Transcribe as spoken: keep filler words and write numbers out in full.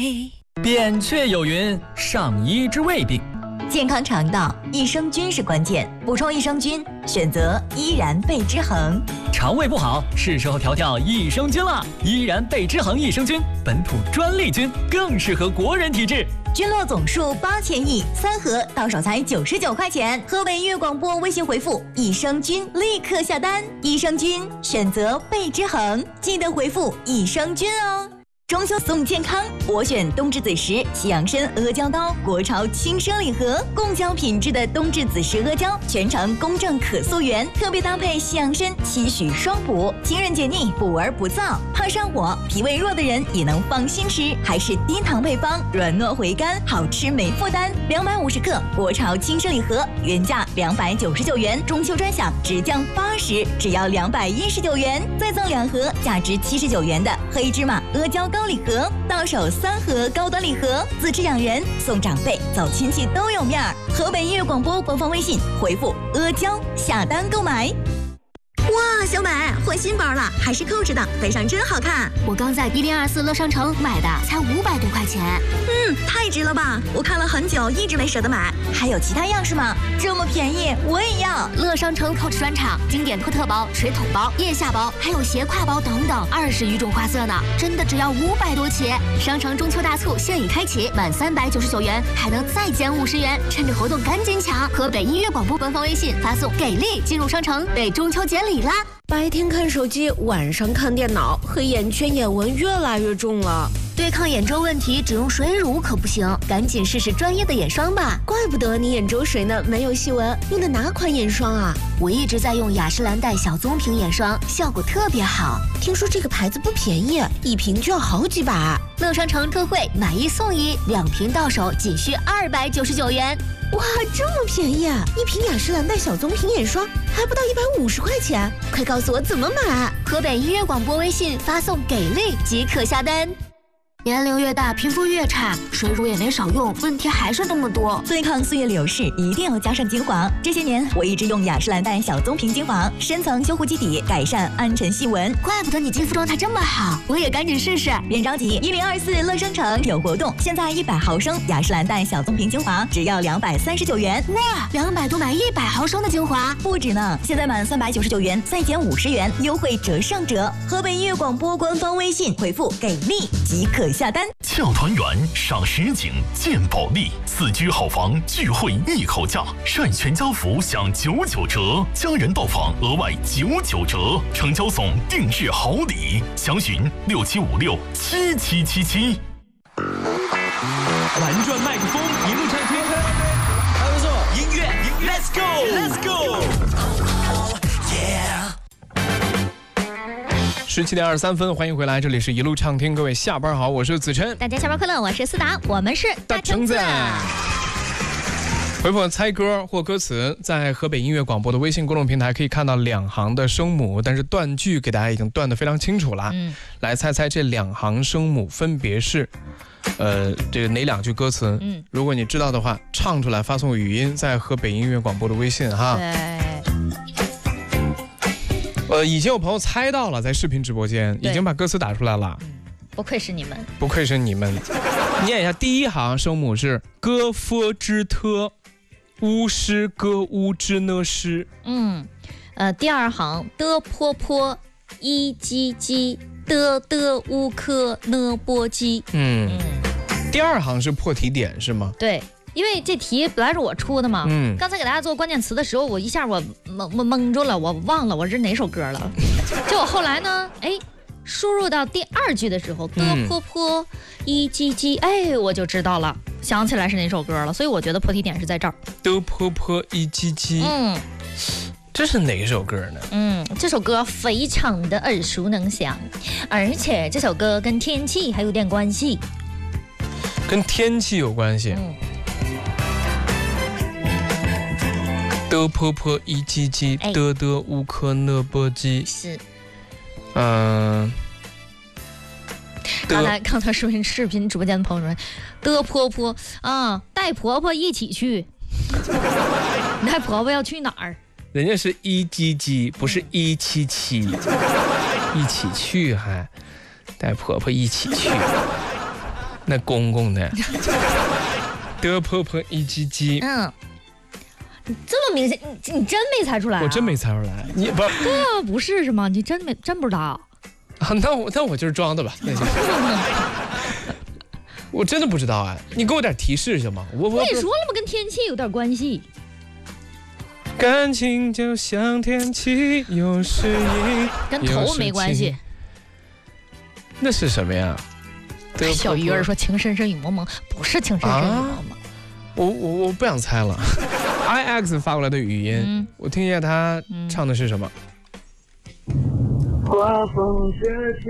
味。 扁鹊有云：上医之未病。 健康肠道，益生菌是关键，补充益生菌，选择依然贝之恒。 肠胃不好，是时候调调益生菌了。依然贝之恒益生菌，本土专利菌，更适合国人体质。 菌落总数八千亿，三盒到手才九十九块钱。河北音乐广播微信回复益生菌，立刻下单。益生菌选择贝之恒，记得回复益生菌哦。中秋送健康，我选冬至子时西洋参阿胶刀，国潮轻生礼盒，贡胶品质的冬至子时阿胶，全程公正可溯源，特别搭配西洋参，期许双补，清润解腻，补而不燥，怕上火、脾胃弱的人也能放心吃，还是低糖配方，软糯回甘，好吃没负担。两百五十克国潮轻生礼盒，原价两百九十九元，中秋专享直降八十，只要两百一十九元，再赠两盒价值七十九元的黑芝麻阿胶高礼盒，到手三盒高端礼盒，自制养人送长辈走亲戚都有面儿。河北音乐广播官方微信回复阿胶下单购买。哇，小美换新包了，还是扣着的，背上真好看。 我刚在一零二四乐商城买的，才五百多块钱。 嗯，太值了吧！我看了很久，一直没舍得买。还有其他样式吗？这么便宜，我也要。 乐商城 Coach 专场，经典托特包、水桶包、腋下包，还有斜挎包等等，二十余种花色呢，真的只要五百多起。商城中秋大促现已开启，满三百九十九元还能再减五十元，趁着活动赶紧抢！河北音乐广播官方微信发送“给力”进入商城，为中秋节礼啦！ 白天看手机，晚上看电脑，黑眼圈、眼纹越来越重了。 对抗眼周问题，只用水乳可不行，赶紧试试专业的眼霜吧。 怪不得你眼周水呢没有细纹，用的哪款眼霜啊？ 我一直在用雅诗兰黛小棕瓶眼霜，效果特别好。 听说这个牌子不便宜，一瓶就要好几百。 乐商城特惠，买一送一，两瓶到手仅需二百九十九元。 哇，这么便宜啊！一瓶雅诗兰黛小棕瓶眼霜还不到一百五十块钱，快告诉我怎么买！ 河北音乐广播微信发送“给力”即可下单。年龄越大，皮肤越差，水乳也没少用，问题还是那么多。 对抗岁月流逝，一定要加上精华。这些年，我一直用雅诗兰黛小棕瓶精华，深层修护基底，改善暗沉细纹。 怪不得你肌肤状态这么好，我也赶紧试试。 别着急，一零二四乐商城有活动，现在一百毫升雅诗兰黛小棕瓶精华只要两百三十九元。 哇，两百多买一百毫升的精华， 不止呢！现在满三百九十九元再减五十元，优惠折上折。河北音乐广播官方微信回复“给力”即可下单。 俏团圆赏实景见保利，四居好房聚会一口价，晒全家福享九九折，家人到访额外九九折，成交送定制好礼，详询六七五六七七七七。 玩转麦克风，一路畅听，还不错，音乐 ，Let's go，Let's go。Yeah。十七点二十三分，欢迎回来，这里是一路畅听，各位下班好，我是子琛， 大家下班快乐，我是思达，我们是大橙子。回复猜歌或歌词，在河北音乐广播的微信公众平台可以看到两行的声母，但是断句给大家已经断得非常清楚了。嗯，来猜猜这两行声母分别是，呃，这个哪两句歌词？嗯，如果你知道的话，唱出来发送语音，在河北音乐广播的微信哈。 对。 呃，已经有朋友猜到了，在视频直播间已经把歌词打出来了。 嗯，不愧是你们， 不愧是你们。念一下，第一行声母是歌夫之特，乌诗歌乌之呢诗。 嗯，呃，第二行的坡坡一鸡鸡的的乌科呢波鸡。 嗯，第二行是破题点是吗？ 对。因为这题本来是我出的嘛，嗯，刚才给大家做关键词的时候，我一下我蒙蒙蒙住了，我忘了我是哪首歌了。结果后来呢，哎，输入到第二句的时候，的坡坡一叽叽，哎，我就知道了，想起来是哪首歌了。所以我觉得破题点是在这儿。 的坡坡一叽叽，嗯，这是哪首歌呢？ 嗯，这首歌非常的耳熟能详，而且这首歌跟天气还有点关系。 跟天气有关系。嗯。的婆婆一叽叽，的的乌克呢波叽。 是。 嗯。 刚才刚才视频视频直播间的朋友说，的婆婆啊，带婆婆一起去。你带婆婆要去哪儿？ 人家是一叽叽，不是一七七，一起去还带婆婆一起去。 那公公呢？的婆婆一叽叽。 嗯，这么明显，你你真没猜出来、啊？ 我真没猜出来。你不？ 对啊，不是是吗？你真没真不知道？ 啊，那我那我就是装的吧。我真的不知道哎，你给我点提示行吗？我我也说了嘛，跟天气有点关系。 感情就像天气，有时阴， 跟头没关系。 那是什么呀？ 小鱼儿说情深深雨蒙蒙，不是情深深雨蒙蒙。 我我我不想猜了。I X 发过来的语音，嗯、我听一下他唱的是什么。刮风雪